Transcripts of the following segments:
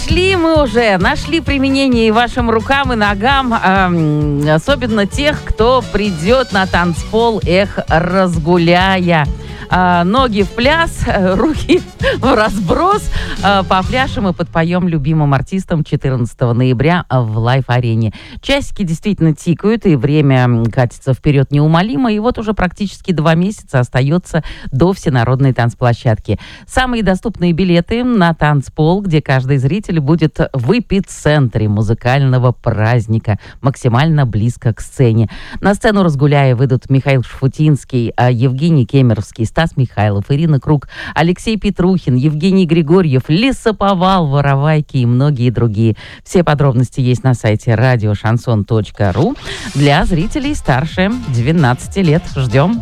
Нашли применение и вашим рукам, и ногам, особенно тех, кто придет на танцпол, разгуляя. Ноги в пляс, руки в разброс. Попляшем и подпоем любимым артистам 14 ноября в Лайф-арене. Часики действительно тикают, и время катится вперед неумолимо. И вот уже практически 2 месяца остается до всенародной танцплощадки. Самые доступные билеты на танцпол, где каждый зритель будет в эпицентре музыкального праздника, максимально близко к сцене. На сцену разгуляя выйдут Михаил Шафутинский, Евгений Кемеровский, Стас Михайлов, Ирина Круг, Алексей Петрухин, Евгений Григорьев, Лесоповал, Воровайки и многие другие. Все подробности есть на сайте радиошансон.ру для зрителей старше 12 лет. Ждем.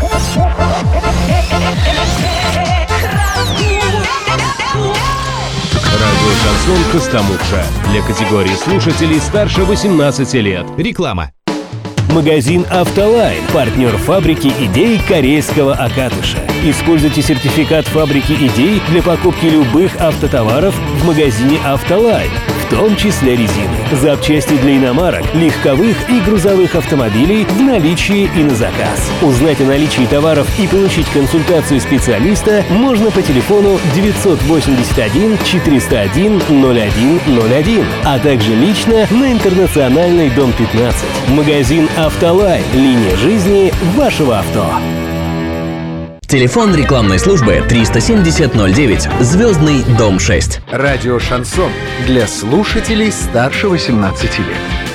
Радио «Шансон» Костомукша. Для категории слушателей старше 18 лет. Реклама. Магазин «Автолайн» – партнер фабрики идей корейского Акатыша. Используйте сертификат фабрики идей для покупки любых автотоваров в магазине «Автолайн», в том числе резины, запчасти для иномарок, легковых и грузовых автомобилей в наличии и на заказ. Узнать о наличии товаров и получить консультацию специалиста можно по телефону 981 401 0101, а также лично на Интернациональный, дом 15. Магазин «Автолайн». Линия жизни вашего авто. Телефон рекламной службы 37009, Звездный, дом 6. Радио «Шансон» для слушателей старше 18 лет.